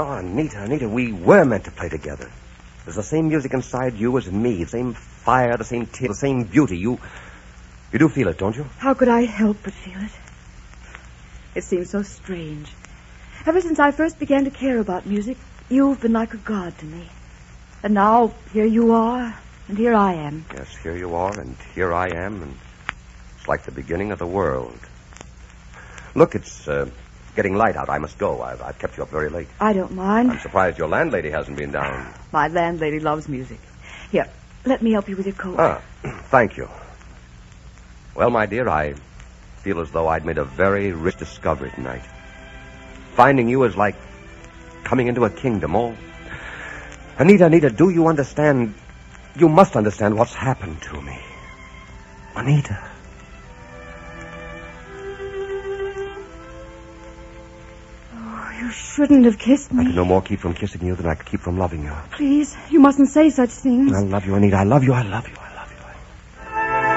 Oh, Anita, we were meant to play together. There's the same music inside you as in me. The same fire, the same tears, the same beauty. You do feel it, don't you? How could I help but feel it? It seems so strange. Ever since I first began to care about music, you've been like a god to me. And now, here you are, and here I am. Yes, here you are, and here I am, and it's like the beginning of the world. Look, it's getting light out. I must go. I've kept you up very late. I don't mind. I'm surprised your landlady hasn't been down. My landlady loves music. Here, let me help you with your coat. Thank you. Well, my dear, I feel as though I'd made a very rich discovery tonight. Finding you is like coming into a kingdom. Oh, Anita, do you understand? You must understand what's happened to me. Anita. Oh, you shouldn't have kissed me. I could no more keep from kissing you than I could keep from loving you. Please, you mustn't say such things. I love you, Anita. I love you.